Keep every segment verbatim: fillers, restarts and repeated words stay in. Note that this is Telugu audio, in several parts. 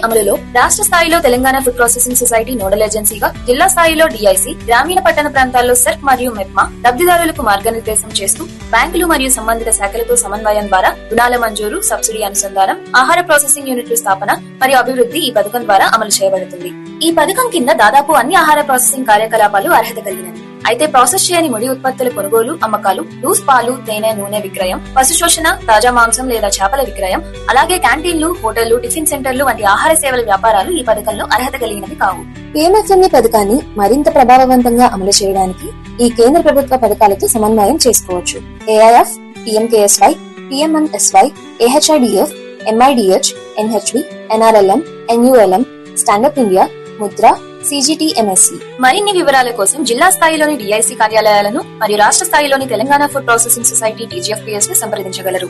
అమలులో రాష్ట్ర స్థాయిలో Telangana food processing society nodal ఏజెన్సీగా, జిల్లా స్థాయిలో డిఐసి, గ్రామీణ పట్టణ ప్రాంతాల్లో సెర్క్ మరియు మెప్మా లబ్ధిదారులకు మార్గనిర్దేశం చేస్తూ బ్యాంకులు మరియు సంబంధిత శాఖలతో సమన్వయం ద్వారా రుణాల మంజూరు, సబ్సిడీ అనుసంధానం, ఆహార ప్రాసెసింగ్ యూనిట్ల స్థాపన మరియు అభివృద్ధి ఈ పథకం ద్వారా అమలు చేయబడుతుంది. ఈ పథకం కింద దాదాపు అన్ని ఆహార ప్రాసెసింగ్ కార్యకలాపాలు అర్హత కలిగినవి. అయితే ప్రాసెస్ చేయని ముడి ఉత్పత్తుల కొనుగోలు, అమ్మకాలు, లూస్ పాలు, తేనె, నూనె విక్రయం, పశు శోషణ, తాజా మాంసం లేదా చేపల విక్రయం, అలాగే క్యాంటీన్లు, హోటళ్లు, టిఫిన్ సెంటర్లు వంటి ఆహార సేవల వ్యాపారాలు ఈ పథకంలో అర్హత కలిగినవి కావు. పీఎంఎఫ్ఎంఈ పథకాన్ని మరింత ప్రభావవంతంగా అమలు చేయడానికి ఈ కేంద్ర ప్రభుత్వ పథకాలతో సమన్వయం చేసుకోవచ్చు. AIF, PMKSY, PMMSY, AHIDF, MIDH, NHB, NRLM, NULM, stand up India, Mudra, CGTMSC. మరిన్ని వివరాల కోసం జిల్లా స్థాయిలోని డిఐసి కార్యాలయాలను మరియు రాష్ట్ర స్థాయిలోని Telangana food processing society TGFPS ని సంప్రదించగలరు.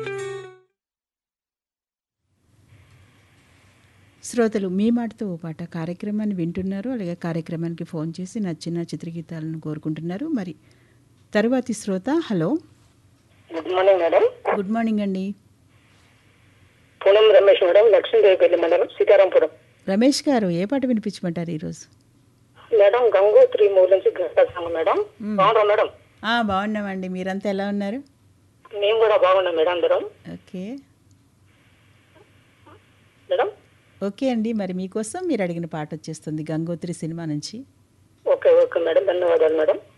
శ్రోతలు మీ మాటతో పాట కార్యక్రమాన్ని వింటున్నారు. అలాగే కార్యక్రమానికి ఫోన్ చేసి నచ్చిన చిత్రగీతాలను కోరుకుంటున్నారు. మరి తరువాతి శ్రోత, hello, good morning madam. Good morning అండి. పూనం రమేష్ మేడం, లక్ష్మీదేవిపల్లి మండలం, సీతారాంపురం. రమేష్ గారు, ఏ పాట వినిపించమంటారు ఈరోజు? మేడం గంగోత్రి మూల నుంచి గంటాసాంగ మేడం. బాగున్నాం మేడం? బాగున్నామండి. మీరంతా ఎలా ఉన్నారు? మేము కూడా బాగున్నాం మేడం అందరం. Okay madam. ఓకే అండి, మరి మీకోసం మీరు అడిగిన పాట వచ్చేస్తుంది గంగోత్రి సినిమా నుంచి. ఓకే ఓకే మేడం, ధన్యవాదాలు మేడం.